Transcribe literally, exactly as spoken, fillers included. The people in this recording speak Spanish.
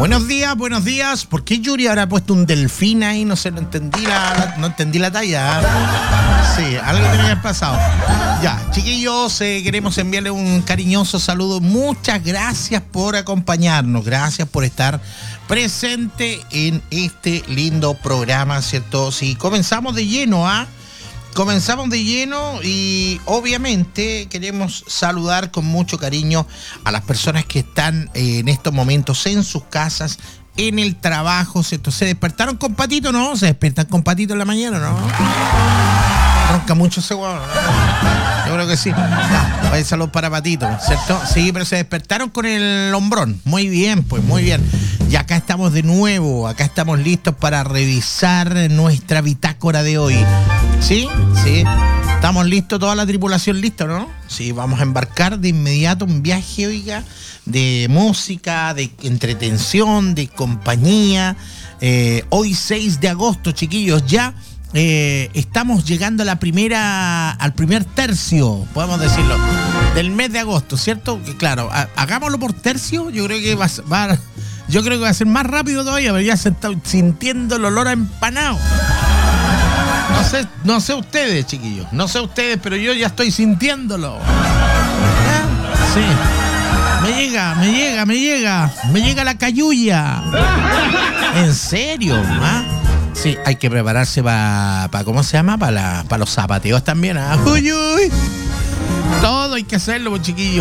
Buenos días, buenos días. ¿Por qué Yuri habrá puesto un delfín ahí? No sé, no entendí la, la- no entendí la talla. Sí, algo tiene que haber pasado. Ya, chiquillos, eh, queremos enviarle un cariñoso saludo. Muchas gracias por acompañarnos. Gracias por estar presente en este lindo programa, ¿cierto? Sí, comenzamos de lleno, ¿ah? Comenzamos de lleno y obviamente queremos saludar con mucho cariño a las personas que están eh, en estos momentos en sus casas, en el trabajo, ¿cierto? ¿Se despertaron con Patito, no? ¿Se despiertan con Patito en la mañana, no? Ronca mucho ese huevo, ¿no? Yo creo que sí. Ya, vaya salud para Patito, ¿cierto? Sí, pero se despertaron con el hombrón. Muy bien, pues muy bien. Y acá estamos de nuevo, acá estamos listos para revisar nuestra bitácora de hoy. ¿Sí? Sí. Estamos listos, toda la tripulación lista, ¿no? Sí, vamos a embarcar de inmediato un viaje, oiga, de música, de entretención, de compañía. Eh, hoy seis de agosto, chiquillos, ya eh, estamos llegando a la primera, al primer tercio, podemos decirlo, del mes de agosto, ¿cierto? Que claro, ha- hagámoslo por tercio, yo creo que va, a- va a- yo creo que va a ser más rápido todavía, pero ya se está sintiendo el olor a empanado. No sé, no sé ustedes, chiquillos, no sé ustedes, pero yo ya estoy sintiéndolo. ¿Ah? Sí. Me llega, me llega, me llega, me llega la cayuya. ¿En serio? ¿Ah? Sí, hay que prepararse para, pa, ¿cómo se llama? Para pa los zapateos también. ¿Ah? Uy, uy. Todo hay que hacerlo, pues, chiquillos.